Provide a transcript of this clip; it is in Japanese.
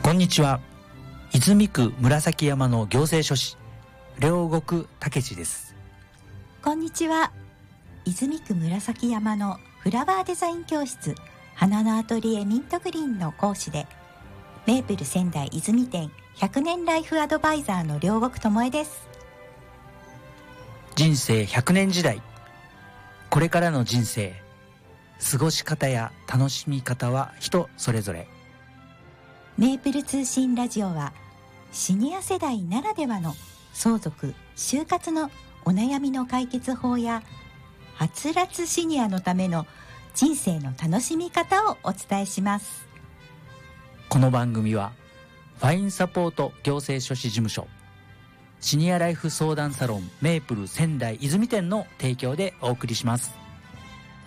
こんにちは。泉区紫山の行政書士両国武史です。 こんにちは。泉区紫山のフラワーデザイン教室花のアトリエミントグリーンの講師でメープル仙台泉店100年ライフアドバイザーの両国智恵です。 人生100年時代、これからの人生、過ごし方や楽しみ方は人それぞれ。 メープル通信ラジオはシニア世代ならではの相続・就活のお悩みの解決法やはつらつシニアのための人生の楽しみ方をお伝えします。 この番組はファインサポート行政書士事務所シニアライフ相談サロンメープル仙台泉店の提供でお送りします。